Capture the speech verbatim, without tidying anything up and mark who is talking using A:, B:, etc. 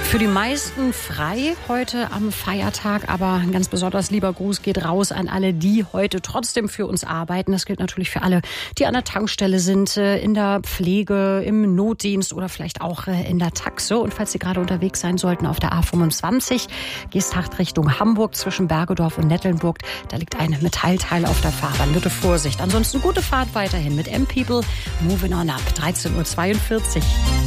A: Für die meisten frei heute am Feiertag, aber ein ganz besonders lieber Gruß geht raus an alle, die heute trotzdem für uns arbeiten. Das gilt natürlich für alle, die an der Tankstelle sind, in der Pflege, im Notdienst oder vielleicht auch in der Taxe. Und falls Sie gerade unterwegs sein sollten auf der A fünfundzwanzig, Geesthacht Richtung Hamburg zwischen Bergedorf und Nettelnburg, da liegt ein Metallteil auf der Fahrbahn. Bitte Vorsicht. Ansonsten gute Fahrt weiterhin mit M-People. Moving on up, dreizehn Uhr zweiundvierzig.